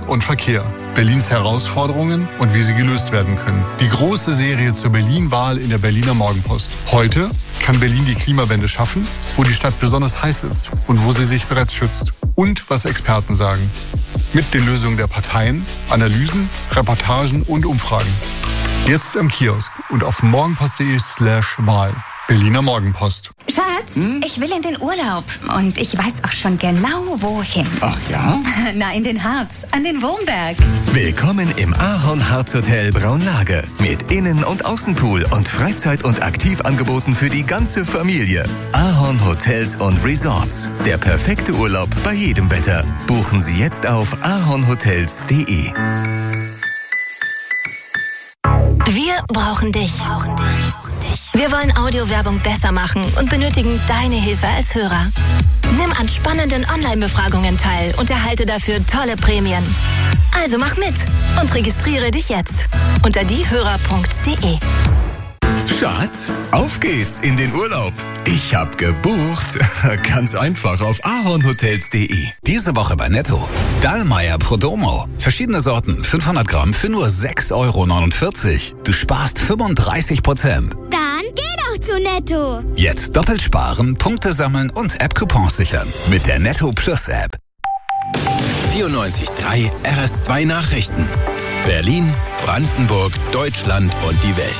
und Verkehr. Berlins Herausforderungen und wie sie gelöst werden können. Die große Serie zur Berlin-Wahl in der Berliner Morgenpost. Heute kann Berlin die Klimawende schaffen, wo die Stadt besonders heiß ist und wo sie sich bereits schützt. Und was Experten sagen. Mit den Lösungen der Parteien, Analysen, Reportagen und Umfragen. Jetzt im Kiosk und auf morgenpost.de/Wahl. Berliner Morgenpost. Schatz, ich will in den Urlaub und ich weiß auch schon genau, wohin. Ach ja? Na, in den Harz, an den Wurmberg. Willkommen im Ahorn Harz Hotel Braunlage. Mit Innen- und Außenpool und Freizeit- und Aktivangeboten für die ganze Familie. Ahorn Hotels und Resorts. Der perfekte Urlaub bei jedem Wetter. Buchen Sie jetzt auf ahornhotels.de. Wir brauchen dich. Wir wollen Audiowerbung besser machen und benötigen deine Hilfe als Hörer. Nimm an spannenden Online-Befragungen teil und erhalte dafür tolle Prämien. Also mach mit und registriere dich jetzt unter diehörer.de. Schatz, auf geht's in den Urlaub. Ich hab gebucht. Ganz einfach auf ahornhotels.de. Diese Woche bei Netto. Dallmayr Prodomo. Verschiedene Sorten, 500 Gramm für nur 6,49 €. Du sparst 35%. Dann geh doch zu Netto. Jetzt doppelt sparen, Punkte sammeln und App-Coupons sichern. Mit der Netto Plus App. 94.3 RS2 Nachrichten. Berlin, Brandenburg, Deutschland und die Welt.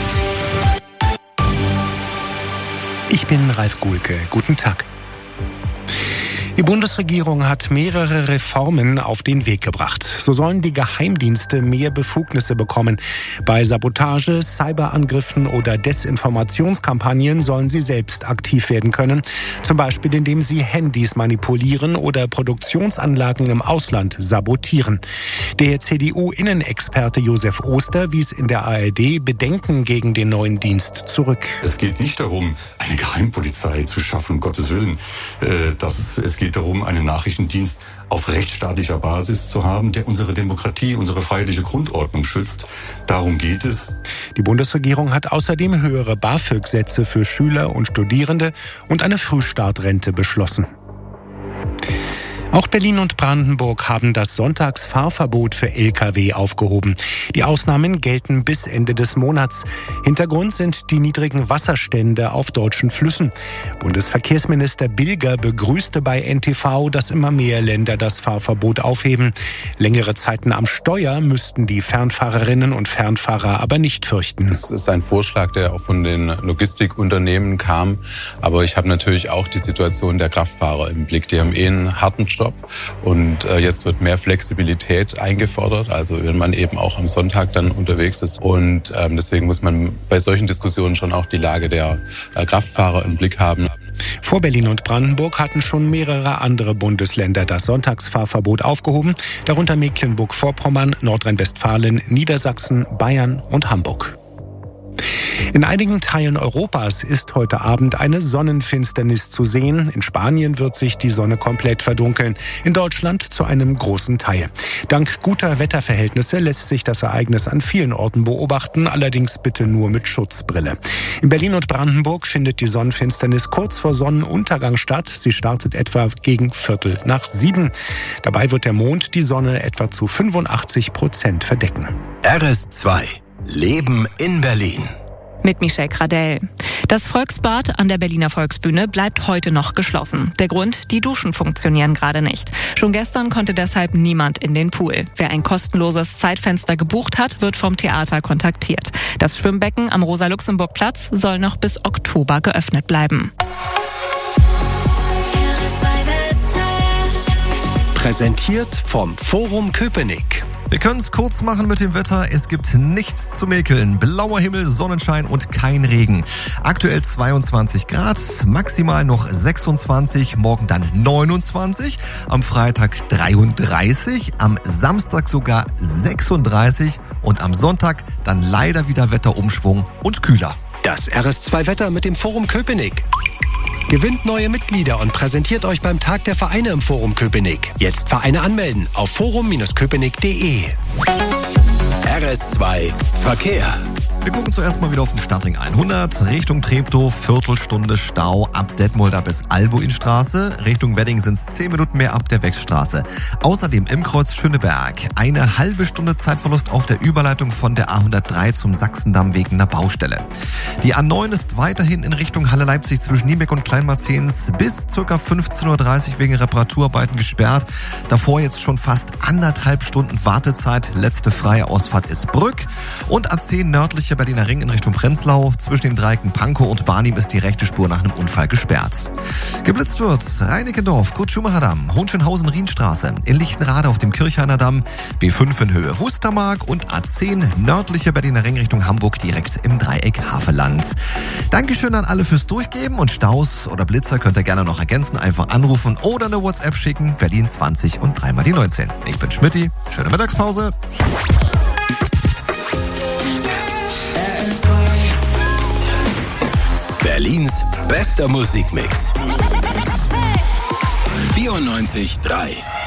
Ich bin Ralf Guhlke. Guten Tag. Die Bundesregierung hat mehrere Reformen auf den Weg gebracht. So sollen die Geheimdienste mehr Befugnisse bekommen. Bei Sabotage, Cyberangriffen oder Desinformationskampagnen sollen sie selbst aktiv werden können. Zum Beispiel, indem sie Handys manipulieren oder Produktionsanlagen im Ausland sabotieren. Der CDU-Innenexperte Josef Oster wies in der ARD Bedenken gegen den neuen Dienst zurück. Es geht nicht darum, eine Geheimpolizei zu schaffen, um Gottes Willen. Es geht darum, einen Nachrichtendienst auf rechtsstaatlicher Basis zu haben, der unsere Demokratie, unsere freiheitliche Grundordnung schützt. Darum geht es. Die Bundesregierung hat außerdem höhere BAföG-Sätze für Schüler und Studierende und eine Frühstartrente beschlossen. Auch Berlin und Brandenburg haben das Sonntagsfahrverbot für Lkw aufgehoben. Die Ausnahmen gelten bis Ende des Monats. Hintergrund sind die niedrigen Wasserstände auf deutschen Flüssen. Bundesverkehrsminister Bilger begrüßte bei NTV, dass immer mehr Länder das Fahrverbot aufheben. Längere Zeiten am Steuer müssten die Fernfahrerinnen und Fernfahrer aber nicht fürchten. Es ist ein Vorschlag, der auch von den Logistikunternehmen kam. Aber ich habe natürlich auch die Situation der Kraftfahrer im Blick. Die haben einen harten Job. Und jetzt wird mehr Flexibilität eingefordert, also wenn man eben auch am Sonntag dann unterwegs ist. Und deswegen muss man bei solchen Diskussionen schon auch die Lage der Kraftfahrer im Blick haben. Vor Berlin und Brandenburg hatten schon mehrere andere Bundesländer das Sonntagsfahrverbot aufgehoben, darunter Mecklenburg-Vorpommern, Nordrhein-Westfalen, Niedersachsen, Bayern und Hamburg. In einigen Teilen Europas ist heute Abend eine Sonnenfinsternis zu sehen. In Spanien wird sich die Sonne komplett verdunkeln. In Deutschland zu einem großen Teil. Dank guter Wetterverhältnisse lässt sich das Ereignis an vielen Orten beobachten, allerdings bitte nur mit Schutzbrille. In Berlin und Brandenburg findet die Sonnenfinsternis kurz vor Sonnenuntergang statt. Sie startet etwa gegen 6:15. Dabei wird der Mond die Sonne etwa zu 85% verdecken. RS2 Leben in Berlin. Mit Michelle Gradell. Das Volksbad an der Berliner Volksbühne bleibt heute noch geschlossen. Der Grund, die Duschen funktionieren gerade nicht. Schon gestern konnte deshalb niemand in den Pool. Wer ein kostenloses Zeitfenster gebucht hat, wird vom Theater kontaktiert. Das Schwimmbecken am Rosa-Luxemburg-Platz soll noch bis Oktober geöffnet bleiben. Präsentiert vom Forum Köpenick. Wir können es kurz machen mit dem Wetter. Es gibt nichts zu mäkeln. Blauer Himmel, Sonnenschein und kein Regen. Aktuell 22 Grad, maximal noch 26, morgen dann 29, am Freitag 33, am Samstag sogar 36 und am Sonntag dann leider wieder Wetterumschwung und kühler. Das RS2 Wetter mit dem Forum Köpenick. Gewinnt neue Mitglieder und präsentiert euch beim Tag der Vereine im Forum Köpenick. Jetzt Vereine anmelden auf forum-köpenick.de. RS2 Verkehr. Wir gucken zuerst mal wieder auf den Stadtring 100. Richtung Treptow, Viertelstunde Stau ab Detmolder bis Albuinstraße. Richtung Wedding sind es 10 Minuten mehr ab der Wechstraße. Außerdem im Kreuz Schöneberg eine halbe Stunde Zeitverlust auf der Überleitung von der A103 zum Sachsendamm wegen einer Baustelle. Die A9 ist weiterhin in Richtung Halle Leipzig zwischen Niebeck und Kleinmarzens bis ca. 15.30 Uhr wegen Reparaturarbeiten gesperrt. Davor jetzt schon fast 1,5 Stunden Wartezeit. Letzte freie Ausfahrt ist Brück. Und A10 nördliche Berliner Ring in Richtung Prenzlau. Zwischen den Dreiecken Pankow und Barnim ist die rechte Spur nach einem Unfall gesperrt. Geblitzt wird Reinickendorf, Kurt-Schumacher-Damm, Hohenschönhausen-Rienstraße, in Lichtenrade auf dem Kirchhainer Damm, B5 in Höhe Wustermark und A10 nördliche Berliner Ring Richtung Hamburg direkt im Dreieck Havelland. Dankeschön an alle fürs Durchgeben und Staus oder Blitzer könnt ihr gerne noch ergänzen, einfach anrufen oder eine WhatsApp schicken, Berlin 20 und 3 mal die 19. Ich bin Schmidti, schöne Mittagspause. Berlins bester Musikmix. 94.3